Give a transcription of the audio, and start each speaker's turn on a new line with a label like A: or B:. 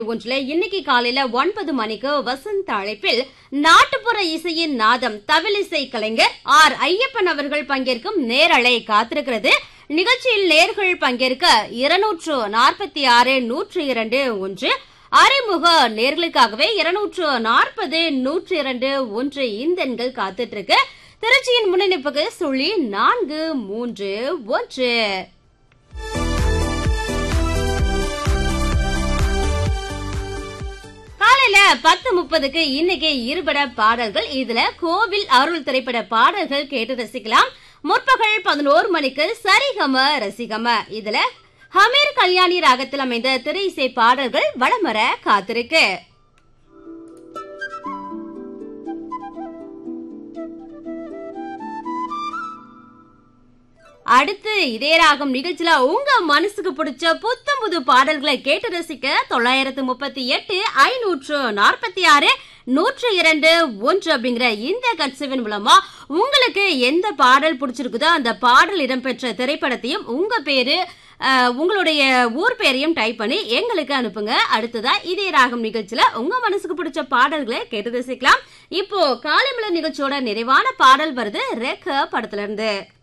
A: ஒன்றுல இன்னைக்கு காலையில 9 மணிக்கு வசந்த அழைப்பில் நாட்டுப்புற இசையின் நாதம் தவிலிசை கலைஞர் ஆர் ஐயப்பன் அவர்கள் பங்கேற்கும் நேரலை காத்திருக்கிறது. நிகழ்ச்சியில் நேர்கள் பங்கேற்க 246 102 1 அறிமுக நேர்களுக்காகவே 240 102 1 இந்த எண்கள் காத்துட்டு இருக்கு. திருச்சியின் முன்னிணைப்புக்கு 431. காலையில 10:30க்கு இன்னைக்கு இருபட பாடல்கள். இதுல கோவில் அருள் திரைப்பட பாடல்கள் கேட்டு ரசிக்கலாம். முற்பகல் 11 மணிக்கு சரிகம ரசிகம. இதுல ஹமீர் கல்யாணி ராகத்தில் அமைந்த திரை இசை பாடல்கள் வளமர காத்திருக்கு. அடுத்து இதே ராகம் நிகழ்ச்சியில உங்க மனசுக்கு பிடிச்ச புத்தம் புது பாடல்களை கேட்டு ரசிக்க 938 546 102 1 அப்படிங்கிற இந்த கட்சவின் மூலமா உங்களுக்கு எந்த பாடல் பிடிச்சிருக்குதோ அந்த பாடல் இடம்பெற்ற திரைப்படத்தையும் உங்க பேரு உங்களுடைய ஊர் பேரையும் டைப் பண்ணி எங்களுக்கு அனுப்புங்க. அடுத்ததா இதே ராகம் நிகழ்ச்சியில உங்க மனசுக்கு பிடிச்ச பாடல்களை கேட்டு ரசிக்கலாம். இப்போ காலைமலர் நிகழ்ச்சியோட நிறைவான பாடல் வருது ரெக்க படத்துல இருந்து.